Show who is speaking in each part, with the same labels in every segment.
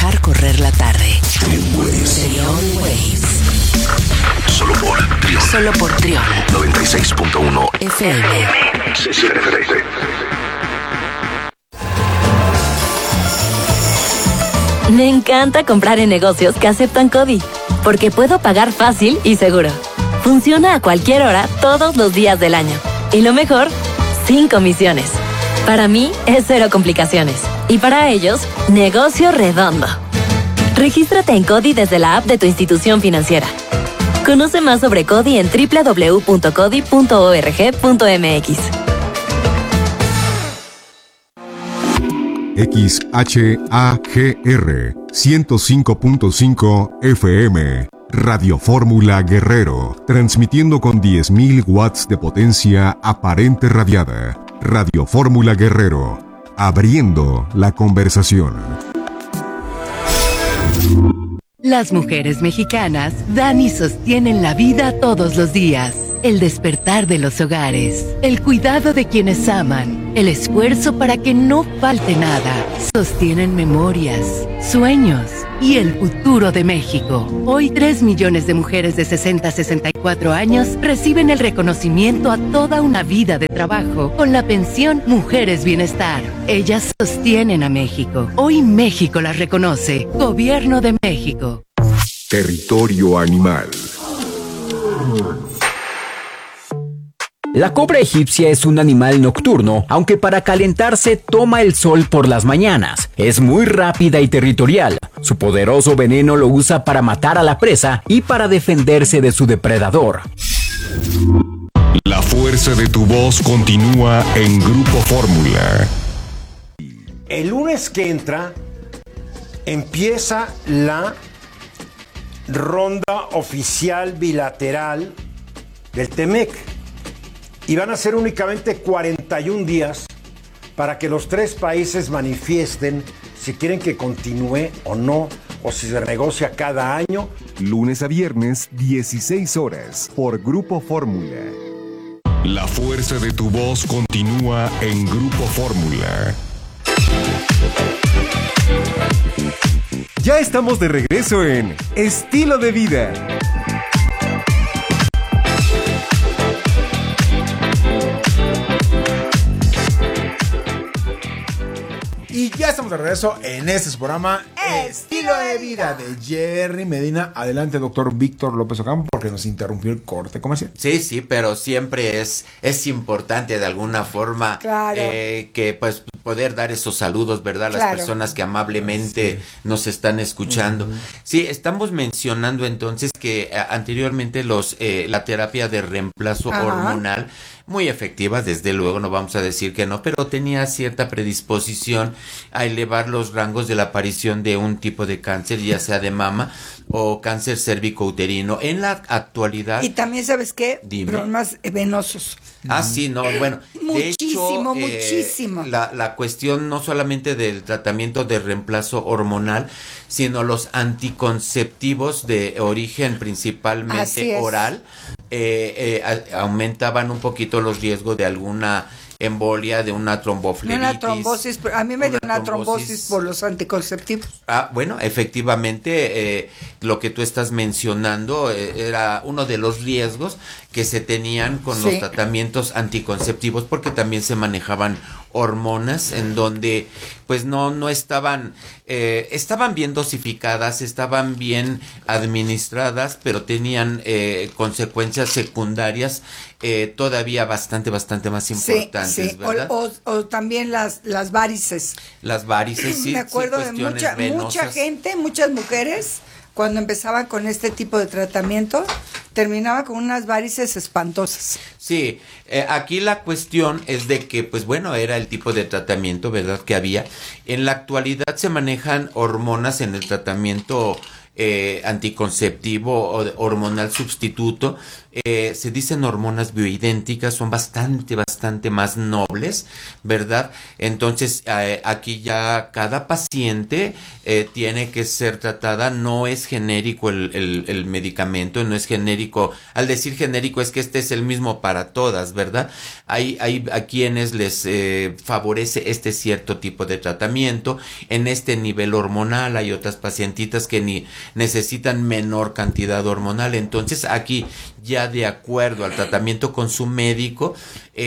Speaker 1: dejar correr la tarde. Trion Waves. Solo por Trion
Speaker 2: 96.1
Speaker 1: FM.
Speaker 3: Me encanta comprar en negocios que aceptan CODI, porque puedo pagar fácil y seguro. Funciona a cualquier hora, todos los días del año. Y lo mejor, sin comisiones. Para mí, es cero complicaciones. Y para ellos, negocio redondo. Regístrate en CODI desde la app de tu institución financiera. Conoce más sobre CODI en www.codi.org.mx.
Speaker 4: XHAGR 105.5 FM Radio Fórmula Guerrero, transmitiendo con 10.000 watts de potencia aparente radiada. Radio Fórmula Guerrero, abriendo la conversación.
Speaker 5: Las mujeres mexicanas dan y sostienen la vida todos los días. El despertar de los hogares, el cuidado de quienes aman, el esfuerzo para que no falte nada. Sostienen memorias, sueños y el futuro de México. Hoy 3 millones de mujeres de 60 a 64 años reciben el reconocimiento a toda una vida de trabajo con la pensión Mujeres Bienestar. Ellas sostienen a México. Hoy México las reconoce. Gobierno de México.
Speaker 4: Territorio animal.
Speaker 6: La cobra egipcia es un animal nocturno, aunque para calentarse toma el sol por las mañanas. Es muy rápida y territorial. Su poderoso veneno lo usa para matar a la presa y para defenderse de su depredador.
Speaker 4: La fuerza de tu voz continúa en Grupo Fórmula.
Speaker 7: El lunes que entra empieza la ronda oficial bilateral del TEMEC. Y van a ser únicamente 41 días para que los 3 países manifiesten si quieren que continúe o no, o si se renegocia cada año.
Speaker 4: Lunes a viernes, 16 horas, por Grupo Fórmula. La fuerza de tu voz continúa en Grupo Fórmula. Ya estamos de regreso en Estilo de Vida.
Speaker 8: Y ya estamos de regreso en este programa Estilo de Vida de Jerry Medina. Adelante, doctor Víctor López Ocampo, porque nos interrumpió el corte comercial.
Speaker 9: Sí, pero siempre es importante de alguna forma,
Speaker 10: claro,
Speaker 9: que pues poder dar esos saludos, ¿verdad? Las
Speaker 10: claro,
Speaker 9: personas que amablemente nos están escuchando. Sí, estamos mencionando entonces que anteriormente la terapia de reemplazo hormonal, muy efectiva, desde luego, no vamos a decir que no, pero tenía cierta predisposición a elevar los rangos de la aparición de un tipo de cáncer, ya sea de mama o cáncer cérvico-uterino. En la actualidad...
Speaker 10: Y también, ¿sabes qué?
Speaker 9: Dime.
Speaker 10: Problemas venosos.
Speaker 9: Sí, no, bueno,
Speaker 10: muchísimo,
Speaker 9: de hecho,
Speaker 10: muchísimo.
Speaker 9: La cuestión no solamente del tratamiento de reemplazo hormonal, sino los anticonceptivos de origen principalmente oral, aumentaban un poquito los riesgos de alguna embolia, de una tromboflebitis.
Speaker 10: Una trombosis, a mí me dio una trombosis por los anticonceptivos.
Speaker 9: Bueno, efectivamente, lo que tú estás mencionando era uno de los riesgos que se tenían con los tratamientos anticonceptivos, porque también se manejaban hormonas en donde pues no estaban bien dosificadas, estaban bien administradas, pero tenían consecuencias secundarias todavía bastante más importantes, ¿verdad?
Speaker 10: O también las varices.
Speaker 9: Las varices, sí.
Speaker 10: Me acuerdo de mucha gente, muchas mujeres, cuando empezaban con este tipo de tratamiento, terminaba con unas varices espantosas.
Speaker 9: Sí, aquí la cuestión es de que, pues bueno, era el tipo de tratamiento, ¿verdad?, que había. En la actualidad se manejan hormonas en el tratamiento anticonceptivo o hormonal sustituto, se dicen hormonas bioidénticas, son bastante más nobles, ¿verdad? Entonces aquí ya cada paciente tiene que ser tratada, no es genérico el medicamento, no es genérico. Al decir genérico es que este es el mismo para todas, ¿verdad? Hay a quienes les favorece este cierto tipo de tratamiento en este nivel hormonal, hay otras pacientitas que necesitan menor cantidad hormonal. Entonces aquí ya de acuerdo al tratamiento con su médico,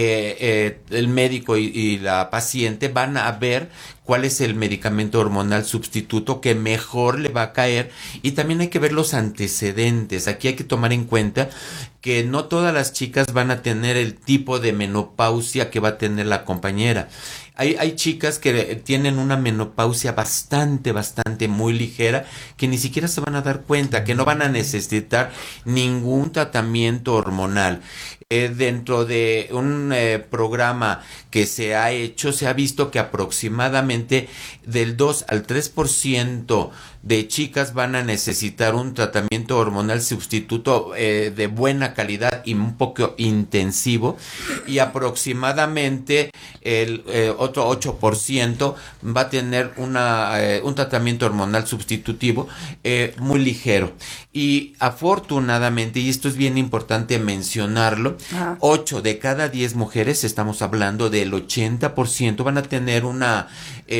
Speaker 9: el médico y la paciente van a ver cuál es el medicamento hormonal sustituto que mejor le va a caer, y también hay que ver los antecedentes. Aquí hay que tomar en cuenta que no todas las chicas van a tener el tipo de menopausia que va a tener la compañera. Hay chicas que tienen una menopausia bastante muy ligera, que ni siquiera se van a dar cuenta, que no van a necesitar ningún tratamiento hormonal. Dentro de un programa que se ha hecho, se ha visto que aproximadamente del 2 al 3% de chicas van a necesitar un tratamiento hormonal sustituto de buena calidad y un poco intensivo, y aproximadamente el otro 8% va a tener un tratamiento hormonal sustitutivo muy ligero. Y afortunadamente, y esto es bien importante mencionarlo, 8 de cada 10 mujeres, estamos hablando del 80%, van a tener una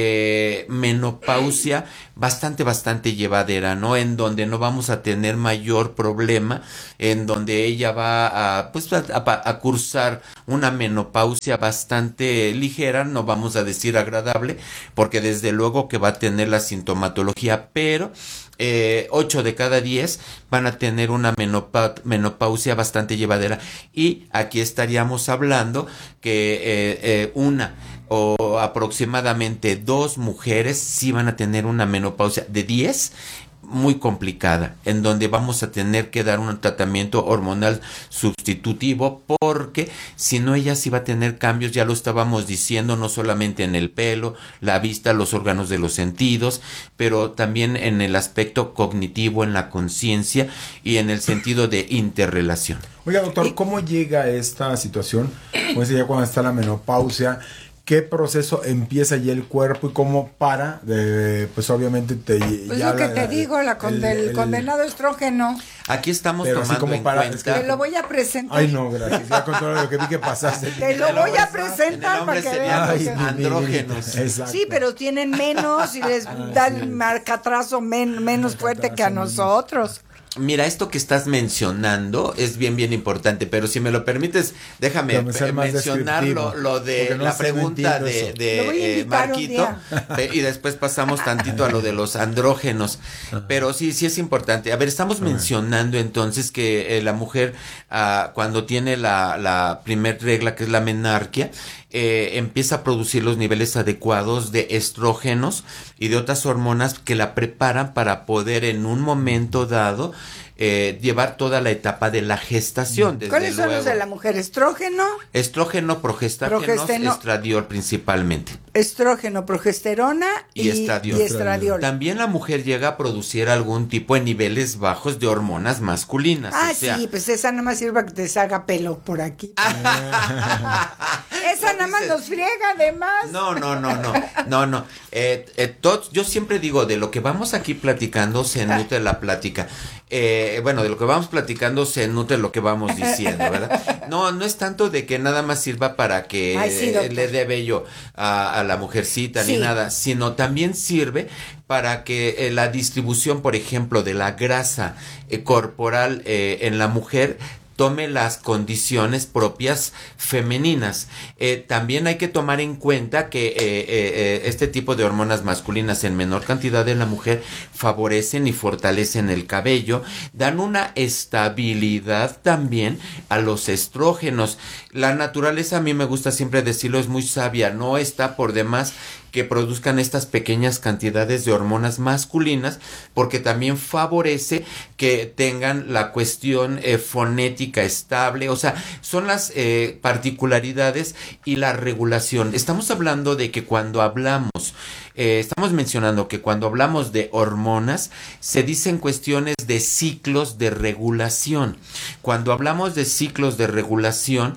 Speaker 9: menopausia bastante llevadera, ¿no? En donde no vamos a tener mayor problema, en donde ella va a cursar una menopausia bastante ligera, no vamos a decir agradable, porque desde luego que va a tener la sintomatología, pero 8 de cada 10 van a tener una menopausia bastante llevadera. Y aquí estaríamos hablando que una o aproximadamente 2 mujeres sí van a tener una menopausia de 10 muy complicada, en donde vamos a tener que dar un tratamiento hormonal sustitutivo, porque si no, ella sí va a tener cambios, ya lo estábamos diciendo, no solamente en el pelo, la vista, los órganos de los sentidos, pero también en el aspecto cognitivo, en la conciencia y en el sentido de interrelación.
Speaker 8: Oiga, doctor, ¿cómo llega esta situación? Pues ya cuando está la menopausia, ¿qué proceso empieza ya el cuerpo y cómo para? Pues obviamente
Speaker 10: pues ya lo que te digo, el condenado estrógeno.
Speaker 9: Aquí estamos
Speaker 8: pero
Speaker 9: tomando
Speaker 8: como
Speaker 9: en
Speaker 8: para,
Speaker 9: cuenta.
Speaker 10: Te lo voy a presentar.
Speaker 8: Ay, no, gracias. Ya con todo lo que vi que pasaste.
Speaker 10: Te lo voy a presentar para que veas.
Speaker 9: Andrógenos.
Speaker 8: Exacto.
Speaker 10: Sí, pero tienen menos y les da el marcatrazo menos fuerte que a nosotros.
Speaker 9: Mira, esto que estás mencionando es bien importante, pero si me lo permites, déjame mencionar lo de la pregunta de Marquito, y después pasamos tantito a lo de los andrógenos. Pero sí es importante. A ver, estamos mencionando entonces que la mujer, cuando tiene la primer regla, que es la menarquia, empieza a producir los niveles adecuados de estrógenos y de otras hormonas que la preparan para poder en un momento dado llevar toda la etapa de la gestación.
Speaker 10: ¿Cuáles son los de la mujer? ¿Estrógeno?
Speaker 9: Estrógeno, progestágenos, estradiol principalmente.
Speaker 10: Estrógeno, progesterona y estradiol.
Speaker 9: También la mujer llega a producir algún tipo de niveles bajos de hormonas masculinas.
Speaker 10: Sí, pues esa nada más sirve para que te salga pelo por aquí. Esa nada más nos friega además.
Speaker 9: No. Yo siempre digo, de lo que vamos aquí platicando se nutre la plática. De lo que vamos platicando se nutre lo que vamos diciendo, ¿verdad? No es tanto de que nada más sirva para que le dé vello a la mujercita ni nada, sino también sirve para que la distribución, por ejemplo, de la grasa corporal en la mujer tome las condiciones propias femeninas. También hay que tomar en cuenta que este tipo de hormonas masculinas en menor cantidad en la mujer favorecen y fortalecen el cabello, dan una estabilidad también a los estrógenos. La naturaleza, a mí me gusta siempre decirlo, es muy sabia, no está por demás que produzcan estas pequeñas cantidades de hormonas masculinas, porque también favorece que tengan la cuestión fonética estable. O sea, son las particularidades y la regulación. Estamos hablando de que cuando hablamos estamos mencionando que cuando hablamos de hormonas, se dicen cuestiones de ciclos de regulación. Cuando hablamos de ciclos de regulación,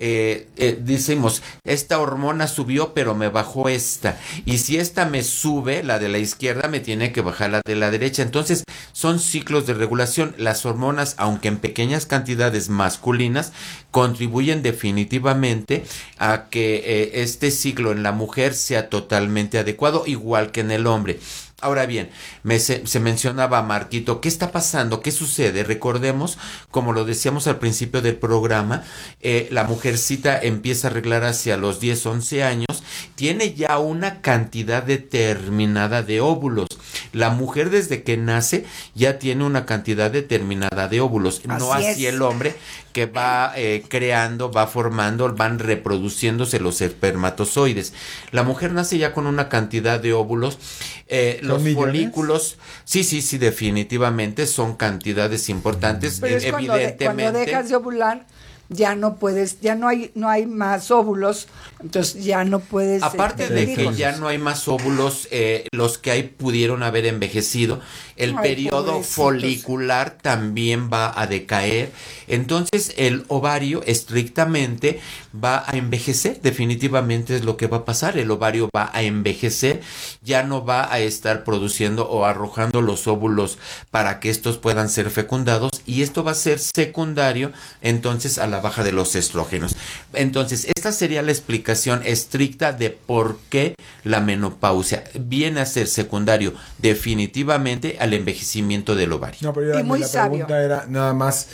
Speaker 9: decimos, esta hormona subió, pero me bajó esta. Y si esta me sube, la de la izquierda me tiene que bajar la de la derecha. Entonces, son ciclos de regulación. Las hormonas, aunque en pequeñas cantidades masculinas, contribuyen definitivamente a que este ciclo en la mujer sea totalmente adecuado, igual que en el hombre. Ahora bien, se mencionaba, Marquito, ¿qué está pasando? ¿Qué sucede? Recordemos, como lo decíamos al principio del programa, la mujercita empieza a arreglar hacia los 10, 11 años, tiene ya una cantidad determinada de óvulos. La mujer desde que nace ya tiene una cantidad determinada de óvulos, no así el hombre, que va creando, va formando, van reproduciéndose los espermatozoides. La mujer nace ya con una cantidad de óvulos. Los folículos, sí, definitivamente son cantidades importantes.
Speaker 10: Pero es
Speaker 9: evidentemente.
Speaker 10: Cuando dejas de ovular, ya no puedes, ya no hay más óvulos, entonces ya no puedes.
Speaker 9: Aparte de que ya no hay más óvulos, los que hay pudieron haber envejecido, el periodo folicular también va a decaer, entonces el ovario estrictamente va a envejecer, definitivamente es lo que va a pasar, el ovario va a envejecer, ya no va a estar produciendo o arrojando los óvulos para que estos puedan ser fecundados, y esto va a ser secundario entonces a la baja de los estrógenos. Entonces, esta sería la explicación estricta de por qué la menopausia viene a ser secundario definitivamente al envejecimiento del ovario.
Speaker 8: No, pero la pregunta era nada más,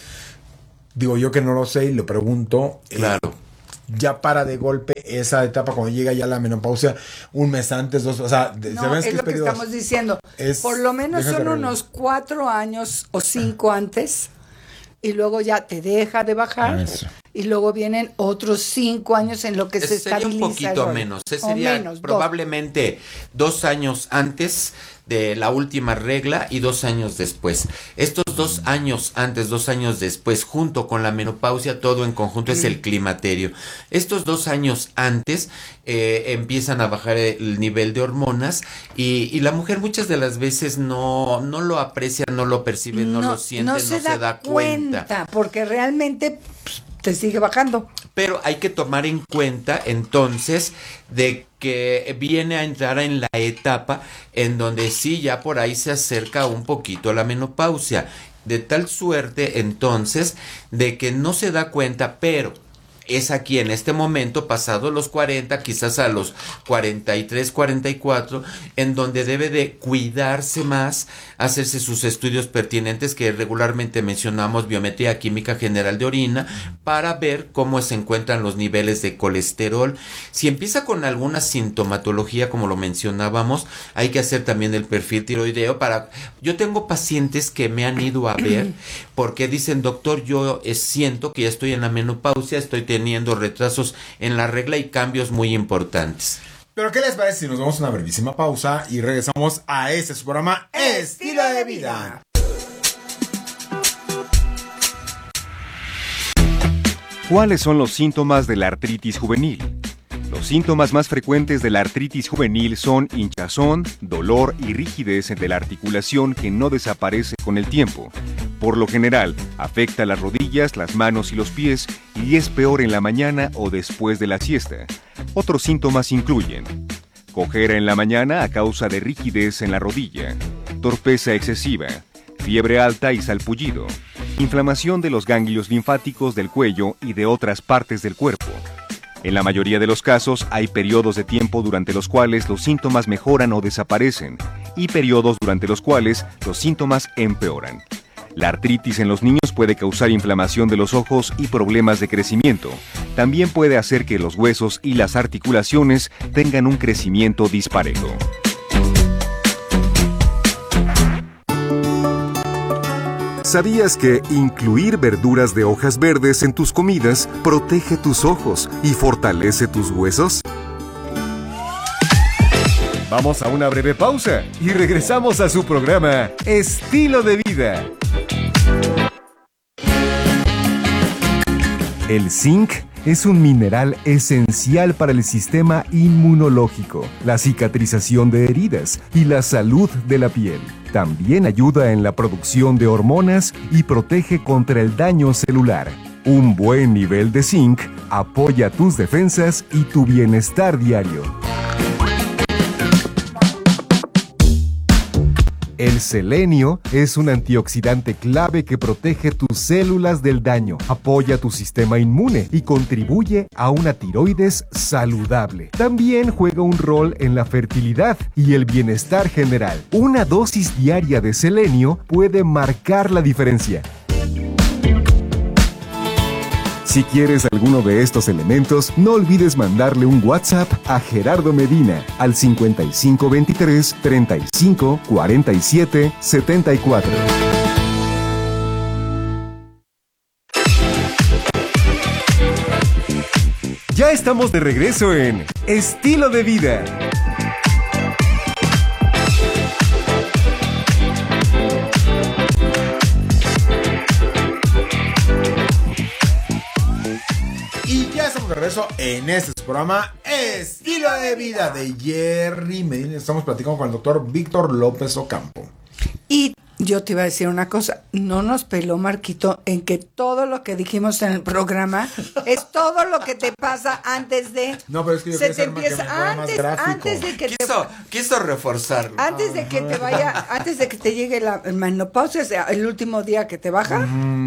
Speaker 8: digo yo que no lo sé y lo pregunto.
Speaker 9: Claro.
Speaker 8: Ya para de golpe esa etapa cuando llega ya la menopausia, un mes antes, dos, o sea,
Speaker 10: no, es lo que estamos diciendo. Por lo menos son unos 4 años o 5 antes, y luego ya te deja de bajar. Y luego vienen otros 5 años en lo que se estabiliza.
Speaker 9: Sería un poquito menos. Sería probablemente 2 años antes de la última regla y 2 años después. Estos 2 años antes, 2 años después, junto con la menopausia, todo en conjunto es el climaterio. Estos 2 años antes empiezan a bajar el nivel de hormonas y la mujer muchas de las veces no lo aprecia, no lo percibe, no lo siente, no se da cuenta.
Speaker 10: Porque realmente te sigue bajando.
Speaker 9: Pero hay que tomar en cuenta entonces de que viene a entrar en la etapa en donde sí ya por ahí se acerca un poquito la menopausia, de tal suerte entonces de que no se da cuenta, pero es aquí en este momento, pasados los 40, quizás a los 43, 44, en donde debe de cuidarse más, hacerse sus estudios pertinentes que regularmente mencionamos, biometría química general de orina, para ver cómo se encuentran los niveles de colesterol. Si empieza con alguna sintomatología, como lo mencionábamos, hay que hacer también el perfil tiroideo. Yo tengo pacientes que me han ido a ver porque dicen, doctor, yo siento que ya estoy en la menopausia, estoy teniendo retrasos en la regla y cambios muy importantes.
Speaker 8: Pero ¿qué les parece si nos vamos a una brevísima pausa y regresamos a su programa Estilo de Vida?
Speaker 4: ¿Cuáles son los síntomas de la artritis juvenil? Los síntomas más frecuentes de la artritis juvenil son hinchazón, dolor y rigidez de la articulación que no desaparece con el tiempo. Por lo general, afecta las rodillas, las manos y los pies y es peor en la mañana o después de la siesta. Otros síntomas incluyen cojera en la mañana a causa de rigidez en la rodilla, torpeza excesiva, fiebre alta y salpullido, inflamación de los ganglios linfáticos del cuello y de otras partes del cuerpo. En la mayoría de los casos hay periodos de tiempo durante los cuales los síntomas mejoran o desaparecen y periodos durante los cuales los síntomas empeoran. La artritis en los niños puede causar inflamación de los ojos y problemas de crecimiento. También puede hacer que los huesos y las articulaciones tengan un crecimiento disparejo. ¿Sabías que incluir verduras de hojas verdes en tus comidas protege tus ojos y fortalece tus huesos? Vamos a una breve pausa y regresamos a su programa Estilo de Vida. El zinc
Speaker 11: es un mineral esencial para el sistema inmunológico, la cicatrización de heridas y la salud de la piel. También ayuda en la producción de hormonas y protege contra el daño celular. Un buen nivel de zinc apoya tus defensas y tu bienestar diario. El selenio es un antioxidante clave que protege tus células del daño, apoya tu sistema inmune y contribuye a una tiroides saludable. También juega un rol en la fertilidad y el bienestar general. Una dosis diaria de selenio puede marcar la diferencia. Si quieres alguno de estos elementos, no olvides mandarle un WhatsApp a Gerardo Medina al 5523 35 47 74. Ya estamos de regreso en Estilo de Vida.
Speaker 8: De regreso en este programa Estilo de Vida de Jerry Medina. Estamos platicando con el doctor Víctor López Ocampo.
Speaker 10: Y yo te iba a decir una cosa, no nos peló Marquito en que todo lo que dijimos en el programa es todo lo que te pasa antes de...
Speaker 8: No, pero es que yo
Speaker 10: se
Speaker 8: quiero
Speaker 10: te empieza antes de que
Speaker 9: quiso reforzarlo.
Speaker 10: Antes de que te vaya, antes de que te llegue la menopausia, o sea, el último día que te baja.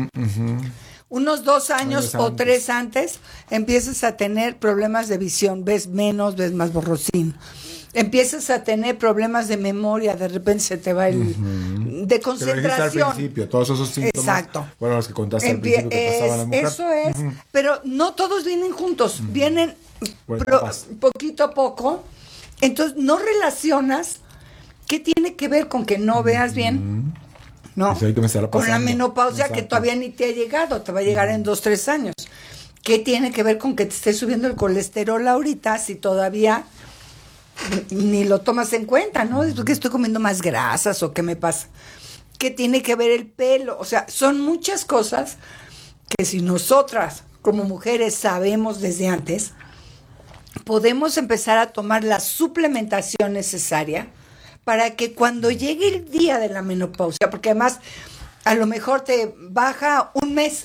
Speaker 10: Unos 2 años o 3 antes empiezas a tener problemas de visión, ves menos, ves más borrosín. Empiezas a tener problemas de memoria, de repente se te va el de concentración.
Speaker 8: Al principio, todos esos síntomas.
Speaker 10: Exacto.
Speaker 8: Bueno, los que contaste al principio que pasaban a la mujer.
Speaker 10: Eso es, pero no todos vienen juntos, vienen poquito a poco. Entonces no relacionas qué tiene que ver con que no veas bien. ¿No? Con la menopausia. Exacto. Que todavía ni te ha llegado, te va a llegar en 2-3 años. ¿Qué tiene que ver con que te esté subiendo el colesterol ahorita si todavía ni lo tomas en cuenta, ¿no? ¿Es porque estoy comiendo más grasas o qué me pasa? ¿Qué tiene que ver el pelo? O sea, son muchas cosas que si nosotras como mujeres sabemos desde antes, podemos empezar a tomar la suplementación necesaria para que cuando llegue el día de la menopausia, porque además a lo mejor te baja 1 mes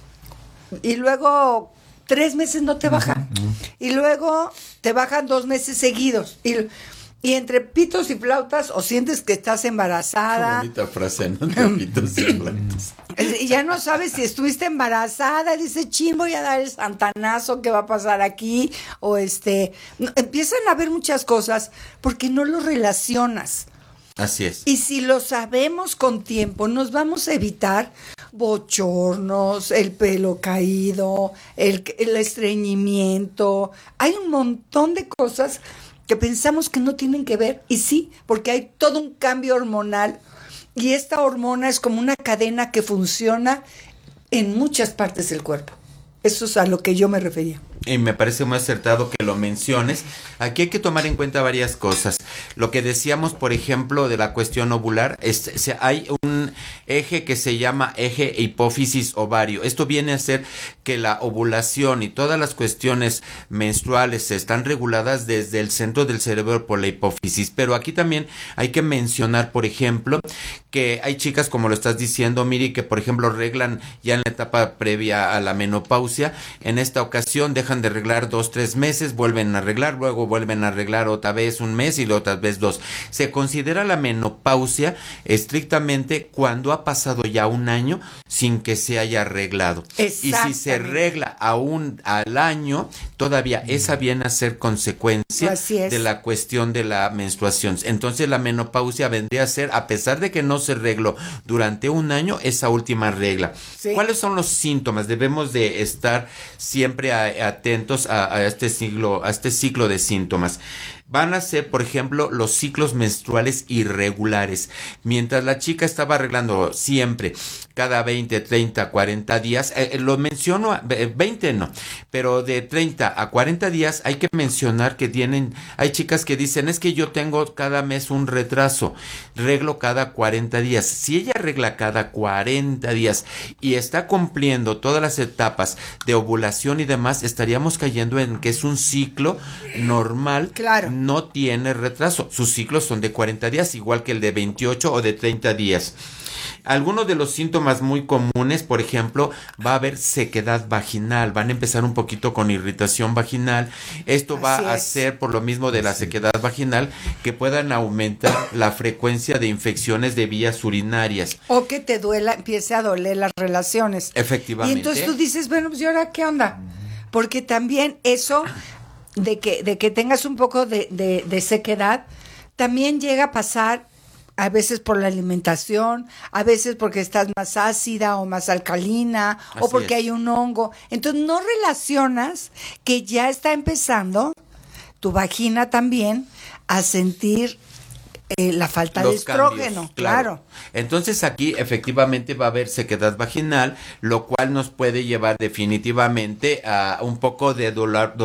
Speaker 10: y luego 3 meses no te baja y luego te bajan 2 meses seguidos y entre pitos y flautas o sientes que estás embarazada.
Speaker 9: Qué bonita frase, ¿no? Entre pitos y flautas.
Speaker 10: Y ya no sabes si estuviste embarazada, dice, chin, voy a dar el santanazo, ¿qué va a pasar aquí? O empiezan a ver muchas cosas porque no lo relacionas.
Speaker 9: Así es.
Speaker 10: Y si lo sabemos con tiempo, nos vamos a evitar bochornos, el pelo caído, el estreñimiento. Hay un montón de cosas que pensamos que no tienen que ver, y sí, porque hay todo un cambio hormonal, y esta hormona es como una cadena que funciona en muchas partes del cuerpo. Eso es a lo que yo me refería.
Speaker 9: Y me parece muy acertado que lo menciones. Aquí hay que tomar en cuenta varias cosas. Lo que decíamos, por ejemplo, de la cuestión ovular, hay un eje que se llama eje hipófisis-ovario. Esto viene a ser que la ovulación y todas las cuestiones menstruales están reguladas desde el centro del cerebro por la hipófisis. Pero aquí también hay que mencionar, por ejemplo, que hay chicas, como lo estás diciendo, Miri, que por ejemplo reglan ya en la etapa previa a la menopausia. En esta ocasión dejan de arreglar 2-3 meses, vuelven a arreglar, luego vuelven a arreglar otra vez 1 mes y otra vez 2. Se considera la menopausia estrictamente cuando ha pasado ya 1 año sin que se haya arreglado. Y si se arregla aún al año, todavía esa viene a ser consecuencia de la cuestión de la menstruación. Entonces la menopausia vendría a ser, a pesar de que no se arregló durante 1 año, esa última regla. Sí. ¿Cuáles son los síntomas? Debemos de estar siempre atentos a este ciclo de síntomas. van a ser, por ejemplo, los ciclos menstruales irregulares. Mientras la chica estaba arreglando siempre cada 20, 30, 40 días, lo menciono, 20 no, pero de 30 a 40 días hay que mencionar que hay chicas que dicen, es que yo tengo cada mes un retraso, reglo cada 40 días. Si ella regla cada 40 días y está cumpliendo todas las etapas de ovulación y demás, estaríamos cayendo en que es un ciclo normal,
Speaker 10: claro.
Speaker 9: No tiene retraso. Sus ciclos son de 40 días, igual que el de 28 o de 30 días. Algunos de los síntomas muy comunes, por ejemplo, va a haber sequedad vaginal, van a empezar un poquito con irritación vaginal. Esto va a hacer, por lo mismo de la sequedad vaginal, que puedan aumentar la frecuencia de infecciones de vías urinarias.
Speaker 10: O que te empiece a doler las relaciones.
Speaker 9: Efectivamente.
Speaker 10: Y entonces tú dices, bueno, pues ¿y ahora qué onda? Porque también eso de que tengas un poco de sequedad, también llega a pasar a veces por la alimentación, a veces porque estás más ácida o más alcalina, o porque hay un hongo. Entonces no relacionas que ya está empezando tu vagina también a sentir la falta de estrógeno,
Speaker 9: cambios,
Speaker 10: claro.
Speaker 9: Entonces aquí efectivamente va a haber sequedad vaginal, lo cual nos puede llevar definitivamente a un poco de dolor,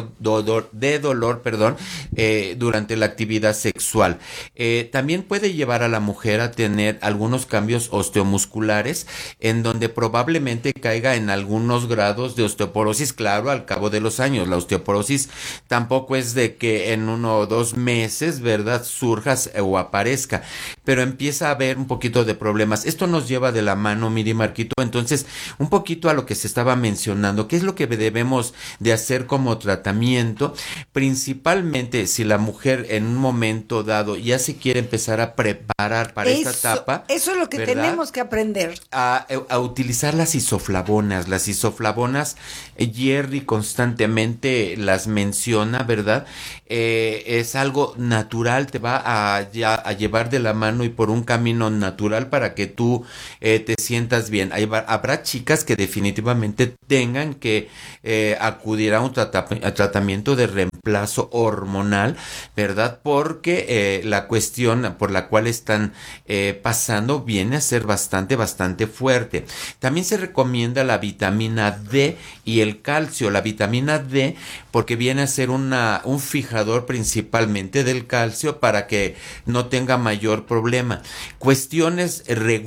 Speaker 9: durante la actividad sexual. También puede llevar a la mujer a tener algunos cambios osteomusculares, en donde probablemente caiga en algunos grados de osteoporosis, claro, al cabo de los años. La osteoporosis tampoco es de que en 1 o 2 meses, ¿verdad?, surjas o aparezca, pero empieza a haber un poquito de problemas. Esto nos lleva de la mano, Miri, Marquito, entonces un poquito a lo que se estaba mencionando, qué es lo que debemos de hacer como tratamiento, principalmente si la mujer en un momento dado ya se quiere empezar a preparar para esta etapa.
Speaker 10: Eso es lo que, ¿verdad?, tenemos que aprender.
Speaker 9: A utilizar las isoflavonas. Las isoflavonas, Jerry constantemente las menciona, ¿verdad? Es algo natural, te va a llevar de la mano y por un camino natural para que tú te sientas bien. Habrá chicas que definitivamente tengan que acudir a un tratamiento de reemplazo hormonal, ¿verdad? Porque la cuestión por la cual están pasando viene a ser bastante fuerte. También se recomienda la vitamina D y el calcio. La vitamina D porque viene a ser un fijador principalmente del calcio para que no tenga mayor problema. Cuestiones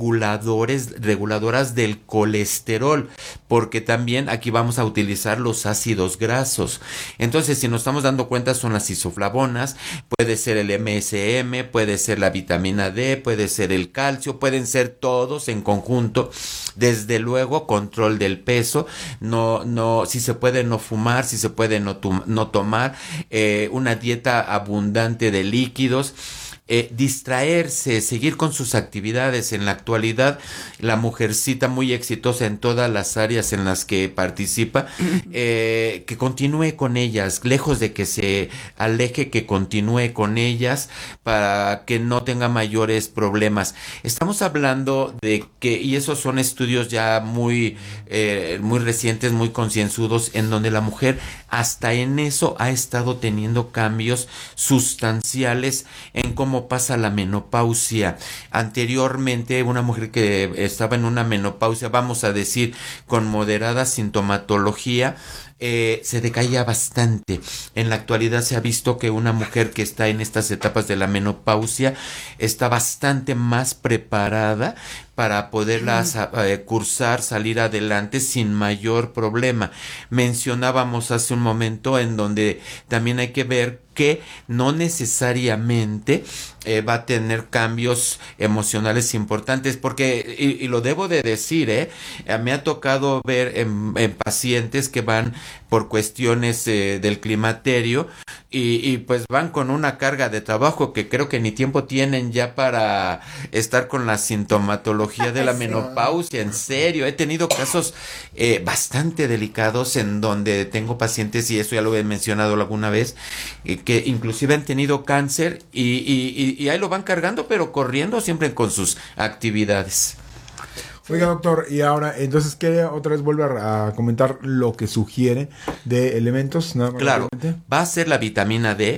Speaker 9: reguladoras del colesterol, porque también aquí vamos a utilizar los ácidos grasos. Entonces, si nos estamos dando cuenta, son las isoflavonas, puede ser el MSM, puede ser la vitamina D, puede ser el calcio, pueden ser todos en conjunto. Desde luego, control del peso, si se puede no fumar, si se puede no tomar, una dieta abundante de líquidos. Distraerse, seguir con sus actividades. En la actualidad, la mujercita muy exitosa en todas las áreas en las que participa, que continúe con ellas, lejos de que se aleje, que continúe con ellas para que no tenga mayores problemas. Estamos hablando de que, y esos son estudios ya muy recientes, muy concienzudos, en donde la mujer hasta en eso ha estado teniendo cambios sustanciales en cómo pasa la menopausia. Anteriormente, una mujer que estaba en una menopausia, vamos a decir, con moderada sintomatología, se decaía bastante. En la actualidad se ha visto que una mujer que está en estas etapas de la menopausia está bastante más preparada para poderlas cursar, salir adelante sin mayor problema. Mencionábamos hace un momento en donde también hay que ver que no necesariamente va a tener cambios emocionales importantes, porque, y lo debo de decir, me ha tocado ver en pacientes que van por cuestiones del climaterio y pues van con una carga de trabajo que creo que ni tiempo tienen ya para estar con la sintomatología de la menopausia. En serio, he tenido casos bastante delicados en donde tengo pacientes, y eso ya lo he mencionado alguna vez, que inclusive han tenido cáncer y ahí lo van cargando, pero corriendo siempre con sus actividades.
Speaker 8: Oiga, doctor, y ahora, entonces, ¿quiere otra vez volver a comentar lo que sugiere de elementos? Nada más.
Speaker 9: Claro, va a ser la vitamina D,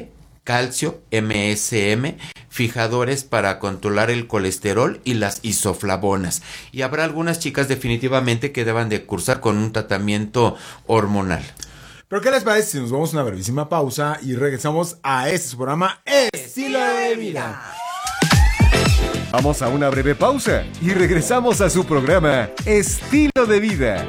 Speaker 9: calcio, MSM, fijadores para controlar el colesterol y las isoflavonas. Y habrá algunas chicas definitivamente que deban de cursar con un tratamiento hormonal.
Speaker 8: ¿Pero qué les parece si nos vamos a una brevísima pausa y regresamos a este programa Estilo de Vida?
Speaker 11: Vamos a una breve pausa y regresamos a su programa Estilo de Vida.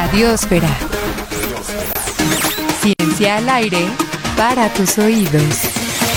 Speaker 5: Radiosfera. Ciencia al aire para tus oídos.